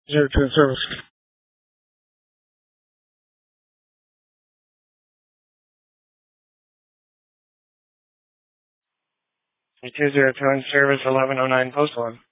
02 in service. 202 in service, 1109 post 1.